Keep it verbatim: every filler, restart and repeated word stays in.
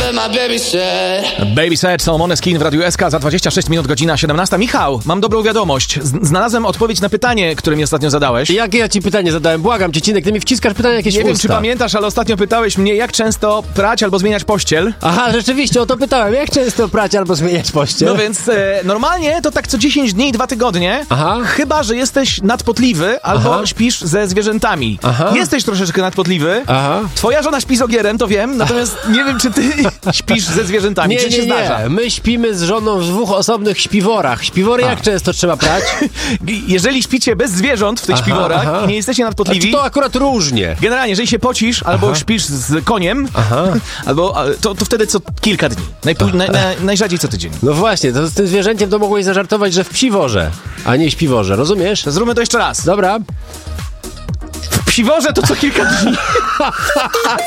Baby Said, Solomon Skin w Radiu S K za dwadzieścia sześć minut, godzina siedemnasta. Michał, mam dobrą wiadomość. Z- znalazłem odpowiedź na pytanie, które mi ostatnio zadałeś. Jakie ja ci pytanie zadałem? Błagam cię, Cinek, ty mi wciskasz pytania jakieś Nie w wiem, usta. czy pamiętasz, ale ostatnio pytałeś mnie, jak często prać albo zmieniać pościel. Aha, rzeczywiście, o to pytałem. Jak często prać albo zmieniać pościel? No więc e, normalnie to tak co dziesięć dni i dwa tygodnie. Aha. Chyba że jesteś nadpotliwy albo Aha. śpisz ze zwierzętami. Aha. Jesteś troszeczkę nadpotliwy. Aha. Twoja żona śpi z ogierem, to wiem, natomiast nie wiem, czy ty śpisz ze zwierzętami. Nie, czy nie, się nie. zdarza? My śpimy z żoną w dwóch osobnych śpiworach. Śpiwory jak często trzeba prać? Jeżeli śpicie bez zwierząt w tych Aha, śpiworach aha. i nie jesteście A nadpotliwi, czy to akurat różnie? generalnie, jeżeli się pocisz albo śpisz z koniem, Aha. albo a, to, to wtedy co kilka dni. Najpó- na, na, najrzadziej co tydzień. No właśnie, to z tym zwierzęciem to mogłeś zażartować, że w psiworze, a nie śpiworze, rozumiesz? Zróbmy to jeszcze raz. Dobra. W psiworze to co kilka dni.